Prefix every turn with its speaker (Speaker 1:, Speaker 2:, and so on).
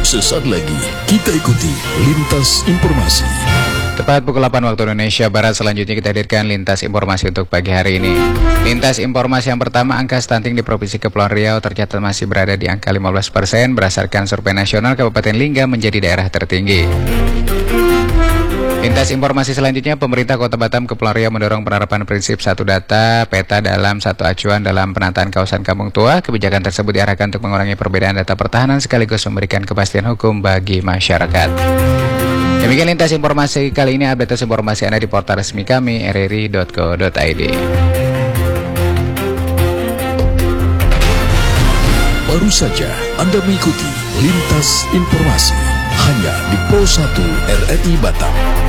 Speaker 1: Sesaat lagi kita ikuti Lintas Informasi.
Speaker 2: Tepat pukul 8 waktu Indonesia Barat, selanjutnya kita hadirkan Lintas Informasi untuk pagi hari ini. Lintas Informasi yang pertama, angka stunting di Provinsi Kepulauan Riau tercatat masih berada di angka 15%. Berdasarkan survei nasional, Kabupaten Lingga menjadi daerah tertinggi. Lintas informasi selanjutnya, pemerintah Kota Batam Kepulauan Riau mendorong penerapan prinsip satu data peta dalam satu acuan dalam penataan kawasan kampung tua. Kebijakan tersebut diarahkan untuk mengurangi perbedaan data pertahanan sekaligus memberikan kepastian hukum bagi masyarakat. Demikian lintas informasi kali ini. Update informasi Anda di portal resmi kami rri.co.id.
Speaker 1: Baru saja Anda mengikuti Lintas Informasi hanya di Pro 1 RRI Batam.